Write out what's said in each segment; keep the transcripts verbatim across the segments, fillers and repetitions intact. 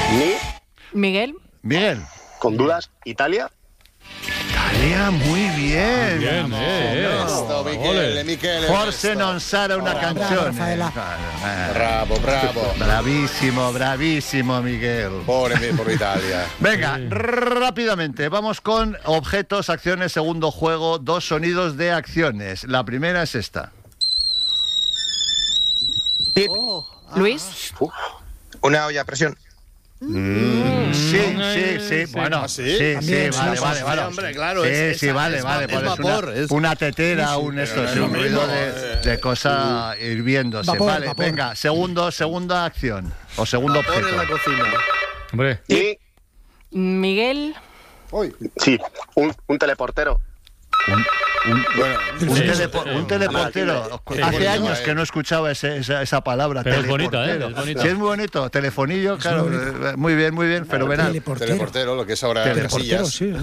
Ni. Miguel. Miguel. Con dudas, Italia. Italia, muy bien. Muy bien, Vamos. eh, Esto, Michele, Michele. Forse non sarà una Oh, canzone. Rafaela. Bravo, bravo. Bravísimo, bravísimo, Miguel. Pobre por Italia. Venga, rápidamente, vamos con objetos, acciones, segundo juego, dos sonidos de acciones. La primera es esta. Luis. Uf. Una olla a presión. Mm, sí, sí, sí, sí. bueno, ¿Ah, sí? sí, sí, También, vale, sí, vale, sí, vale. hombre, claro, Sí, es- sí, es- vale, es vale, va- pues es es una, vapor, es- una tetera, un esto, pero sí, no un es lo ruido mismo, de, eh. de cosa hirviéndose. Vapor, Vale, vapor. venga, segundo, segunda acción o segundo Vapor objeto. en la cocina. Hombre, Ni. Miguel. Uy. Sí, un, un teleportero. Un, un- Bueno, un Sí, telepo- sí, un sí. teleportero. Sí, Hace bonito, años eh. que no escuchaba ese- esa, esa palabra. Pero es bonita, teleportero. ¿eh? Es bonita. Sí, es muy bonito. Telefonillo, claro. muy bonito. eh, Muy bien, muy bien, fenomenal. Teleportero. teleportero, lo que es ahora Teleportero, casillas. sí.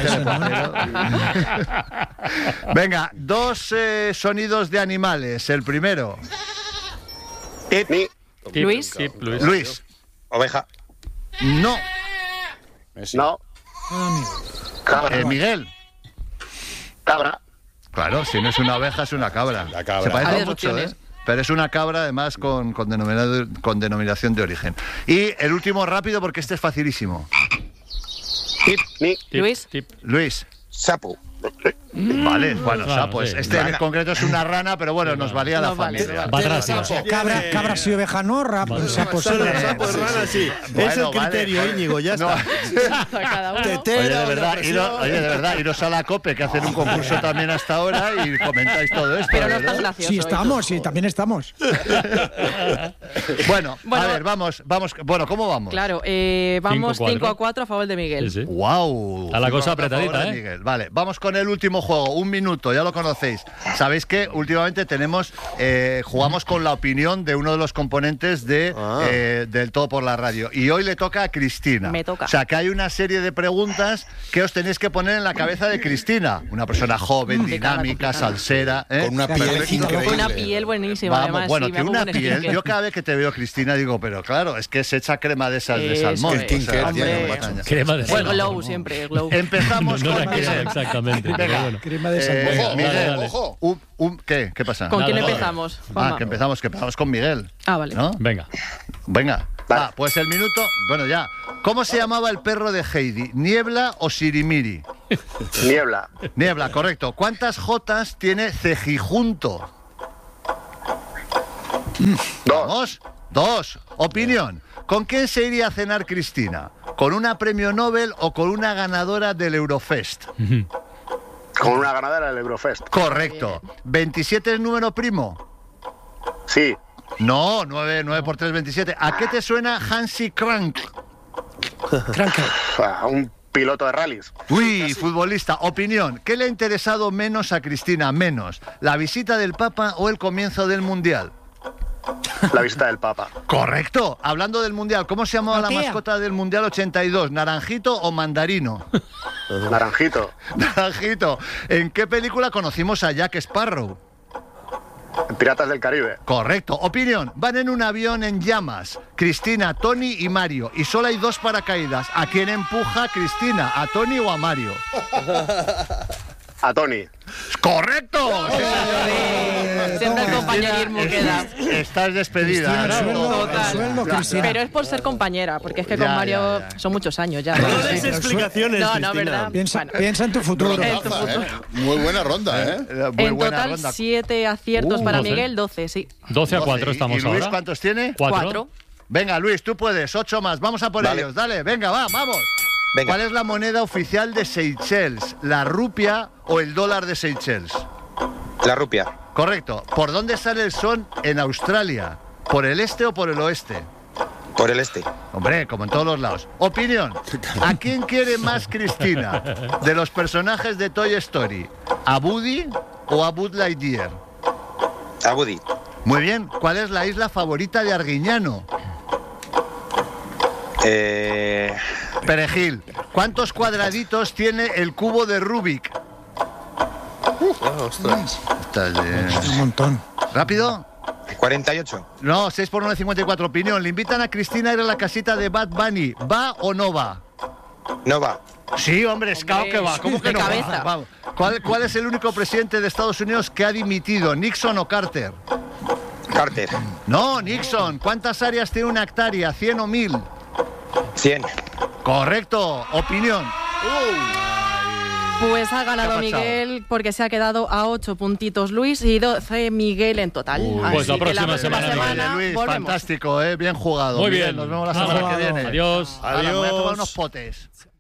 Venga, dos eh, sonidos de animales. El primero, Ni. tip, Luis. tip, Luis. Luis. Oveja. No. Messi. No. Cabra. Eh, Miguel. Cabra. Claro, si no es una oveja, es una cabra. La cabra. Se parece Varias mucho, ¿eh? opciones. Pero es una cabra, además, con, con, denominado- con denominación de origen. Y el último rápido, porque este es facilísimo. Ni. Tip, Luis. tip. Luis. Sapo. Vale, bueno, Claro, sapos. sí. Este en Rana. concreto es una rana, pero bueno, nos valía la Nos vale. familia. Va atrás, sí. Cabra, cabra sí, oveja no, rap, Vale. sapo sí. Solo sapo, rana, sí. Bueno, es el vale, criterio, vale. Íñigo, ya No. está. Cada uno. Tetera, Oye, de olla verdad, a iros, presión. oye, de verdad, iros a la COPE, que hacen un concurso también hasta ahora y comentáis todo esto. Pero no ¿verdad? es tan gracioso. Sí, estamos, sí, también estamos. Bueno, Bueno. a ver, vamos, vamos. Bueno, ¿cómo vamos? Claro, eh, vamos Cinco, cinco cuatro. a cuatro a favor de Miguel. Sí, sí. ¡Wow! Está la cosa apretadita, Favor de ¿eh? Miguel. Vale, vamos con el último juego. Un minuto, ya lo conocéis. Sabéis que últimamente tenemos, eh, jugamos con la opinión de uno de los componentes de Ah. eh, del Todo por la Radio. Y hoy le toca a Cristina. Me toca. O sea, que hay una serie de preguntas que os tenéis que poner en la cabeza de Cristina. Una persona joven, Complicada, dinámica, complicada. salsera. ¿eh? Con una piel Perfecto. increíble. Una piel buenísima, Vamos, además. bueno, sí, me tiene pongo una en piel. skincare. Yo cada vez que te veo, Cristina, digo, pero claro, es que se echa crema de esas de Es salmón. que o sea, skincare tiene, hombre, macho. Crema de El salmón. glow siempre, el glow. Empezamos No, no con la crema, Miguel. exactamente. pero Venga. bueno. Crema de Eh, salmón. Ojo, Miguel, dale, ojo. un- un- ¿qué? ¿Qué pasa? ¿Con quién Nada, empezamos? Ah, Juanma? que empezamos, que empezamos con Miguel. Ah, vale. ¿No? Venga. Venga. Vale. Ah, pues el minuto. Bueno, ya. ¿Cómo se llamaba el perro de Heidi? ¿Niebla o Sirimiri? Niebla. Niebla, correcto. ¿Cuántas jotas tiene Cejijunto? Dos. Vamos. Dos. Opinión. ¿Con quién se iría a cenar Cristina? ¿Con una premio Nobel o con una ganadora del Eurofest? Con una ganadera del Eurofest. Correcto. ¿veintisiete es número primo? Sí. No, nueve, nueve por tres, veintisiete. ¿A qué te suena Hansi Crank? Cranker. Ah, un piloto de rallies. Uy, futbolista. Opinión. ¿Qué le ha interesado menos a Cristina? Menos. ¿La visita del Papa o el comienzo del Mundial? La visita del Papa. Correcto. Hablando del Mundial, ¿cómo se llamaba la Matea. mascota del Mundial ochenta y dos? ¿Naranjito o Mandarino? Naranjito. Naranjito. ¿En qué película conocimos a Jack Sparrow? Piratas del Caribe. Correcto. Opinión. Van en un avión en llamas. Cristina, Tony y Mario. Y solo hay dos paracaídas. ¿A quién empuja Cristina? ¿A Tony o a Mario? A Tony. ¡Correcto! Siempre el compañerismo queda. Estás despedida. Cristina, ¿no? sueldo, Total. sueldo, Cristina. Pero es por ser compañera, porque es que con Ya, Mario ya, ya. son muchos años ya. No Sí, des pero explicaciones, No, no, Cristina. ¿verdad? Piensa, Bueno. piensa en tu futuro. Rondaza, En tu futuro. ¿eh? Muy buena ronda, ¿eh? Eh, Muy En buena total, ronda. siete aciertos Uh, para doce. Miguel, doce, sí. doce a cuatro ¿Y- estamos ¿Y Luis ahora. cuántos tiene? Cuatro. Cuatro. Venga, Luis, tú puedes. Ocho más. Vamos a por Vale. ellos. Dale, venga, va, vamos. Venga. ¿Cuál es la moneda oficial de Seychelles? ¿La rupia o el dólar de Seychelles? La rupia. Correcto. ¿Por dónde sale el sol en Australia? ¿Por el este o por el oeste? Por el este. Hombre, como en todos los lados. Opinión. ¿A quién quiere más Cristina? De los personajes de Toy Story. ¿A Woody o a Buzz Lightyear? A Woody. Muy bien. ¿Cuál es la isla favorita de Arguiñano? Eh, Perejil. ¿Cuántos cuadraditos tiene el cubo de Rubik? ostras. Estás, eh, Un montón. ¿Rápido? cuarenta y ocho. No, seis por nueve, cincuenta y cuatro. Opinión. Le invitan a Cristina a ir a la casita de Bad Bunny. ¿Va o no va? No va. Sí, hombre, es claro que va. ¿Cómo que de no va? cabeza. Vamos. ¿Cuál, ¿Cuál es el único presidente de Estados Unidos que ha dimitido? ¿Nixon o Carter? Carter. No, Nixon. ¿Cuántas áreas tiene una hectárea? ¿cien o mil? cien. Correcto. Opinión. Pues ha ¿Qué ganado ha pasado? Miguel porque se ha quedado a ocho puntitos Luis y doce Miguel en total. Uy, Así pues la que próxima semana viene. Vale, Luis, volvemos. fantástico, ¿eh? Bien jugado. Muy Miguel, bien. Nos vemos la Ha semana jugado. que viene. Adiós. Hala, me voy a tomar Adiós. unos potes.